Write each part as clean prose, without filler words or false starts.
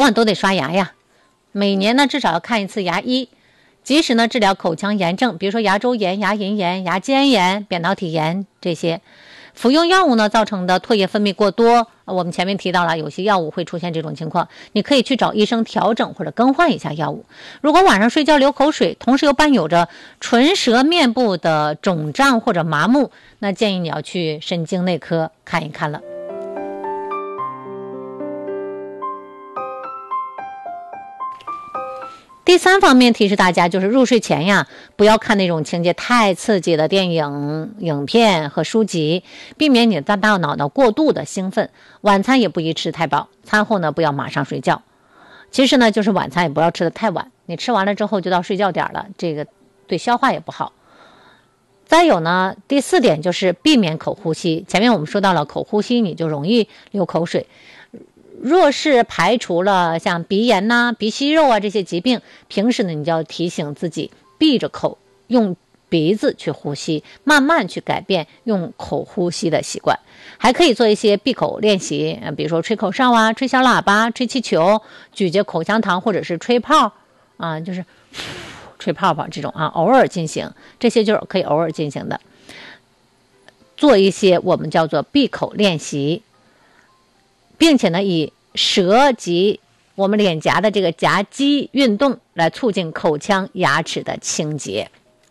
晚都得刷牙呀，每年呢至少要看一次牙医。及时呢治疗口腔炎症，比如说牙周炎、牙龈炎、牙间炎、扁桃体炎这些。服用药物呢造成的唾液分泌过多，我们前面提到了有些药物会出现这种情况，你可以去找医生调整或者更换一下药物。如果晚上睡觉流口水，同时又伴有着唇舌面部的肿胀或者麻木，那建议你要去神经内科看一看了。第三方面提示大家，就是入睡前呀，不要看那种情节太刺激的电影、影片和书籍，避免你的大脑呢过度的兴奋。晚餐也不宜吃太饱，餐后呢不要马上睡觉。其实呢，就是晚餐也不要吃得太晚，你吃完了之后就到睡觉点了，这个对消化也不好。再有呢，第4点就是避免口呼吸。前面我们说到了口呼吸，你就容易流口水。若是排除了像鼻炎呐、鼻息肉啊这些疾病，平时呢你就要提醒自己闭着口用鼻子去呼吸，慢慢去改变用口呼吸的习惯。还可以做一些闭口练习，比如说吹口哨啊、吹小喇叭、吹气球、咀嚼口香糖或者是吹泡啊，就是吹泡泡这种啊，偶尔进行，这些就是可以偶尔进行的。做一些我们叫做闭口练习，并且呢以舌及我们脸颊的这个夹击运动来促进口腔牙齿的清洁。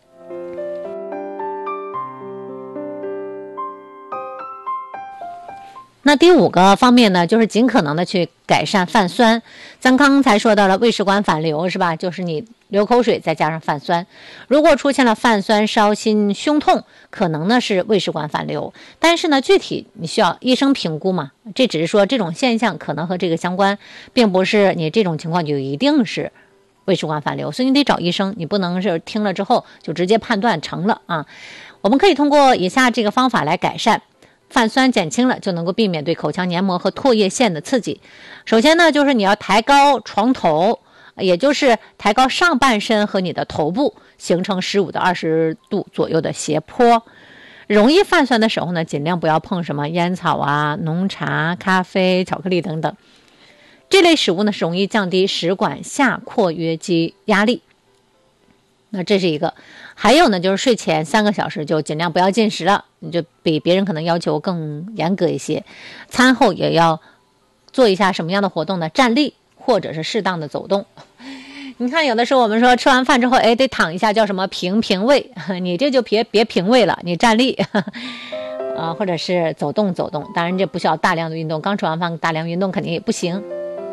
那第5个方面呢，就是尽可能的去改善泛酸。咱刚才说到了胃食管反流是吧，就是你流口水再加上泛酸。如果出现了泛酸、烧心、胸痛，可能呢是胃食管反流，但是呢具体你需要医生评估嘛，这只是说这种现象可能和这个相关，并不是你这种情况就一定是胃食管反流，所以你得找医生，你不能是听了之后就直接判断成了啊。我们可以通过以下这个方法来改善。泛酸减轻了，就能够避免对口腔黏膜和唾液腺的刺激。首先呢，就是你要抬高床头，也就是抬高上半身和你的头部，形成15到20度左右的斜坡。容易泛酸的时候呢，尽量不要碰什么烟草啊、浓茶、咖啡、巧克力等等。这类食物呢，是容易降低食管下括约肌压力。那这是一个。还有呢，就是睡前3个小时就尽量不要进食了，你就比别人可能要求更严格一些。餐后也要做一下什么样的活动呢？站立或者是适当的走动。你看有的时候我们说吃完饭之后得躺一下，叫什么平胃，你这就别平胃了，你站立或者是走动。当然这不需要大量的运动，刚吃完饭大量运动肯定也不行。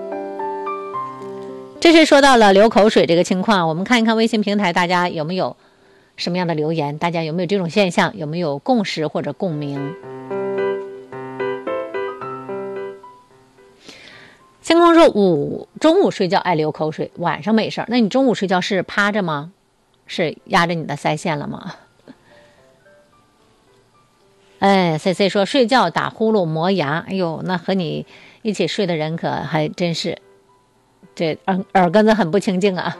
这是说到了流口水这个情况，我们看一看微信平台大家有没有什么样的留言，大家有没有这种现象，有没有共识或者共鸣。星空说中午睡觉爱流口水，晚上没事。那你中午睡觉是趴着吗？是压着你的腮腺了吗？CC 说睡觉打呼噜磨牙，哎呦，那和你一起睡的人可还真是这耳根子很不清净啊。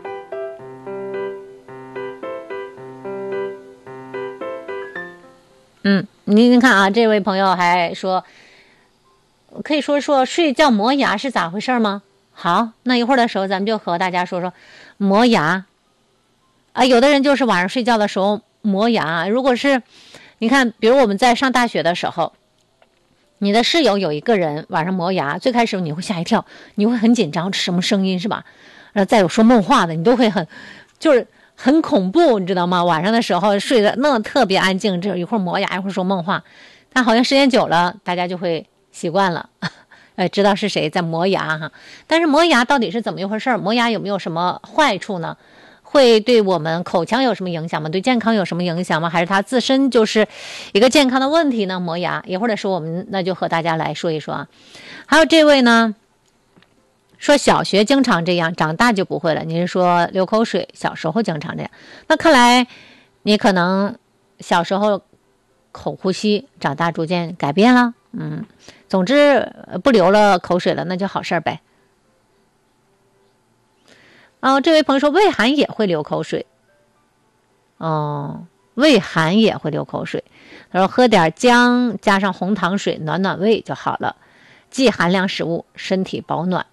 您看啊，这位朋友还说，可以说睡觉磨牙是咋回事吗？好，那一会儿的时候咱们就和大家说说磨牙啊。有的人就是晚上睡觉的时候磨牙，如果是你看，比如我们在上大学的时候，你的室友有一个人晚上磨牙，最开始你会吓一跳，你会很紧张，这什么声音是吧？然后再有说梦话的，你都会很恐怖，你知道吗？晚上的时候睡得那特别安静，这一会儿磨牙一会儿说梦话，但好像时间久了大家就会习惯了知道是谁在磨牙哈。但是磨牙到底是怎么一回事？磨牙有没有什么坏处呢？会对我们口腔有什么影响吗？对健康有什么影响吗？还是它自身就是一个健康的问题呢？磨牙一会儿的时候我们那就和大家来说一说啊。还有这位呢说小学经常这样，长大就不会了。你是说流口水小时候经常这样，那看来你可能小时候口呼吸，长大逐渐改变了。总之不流了口水了，那就好事呗。这位朋友说胃寒也会流口水。胃寒也会流口水。他说喝点姜加上红糖水暖暖胃就好了，忌寒凉食物，身体保暖。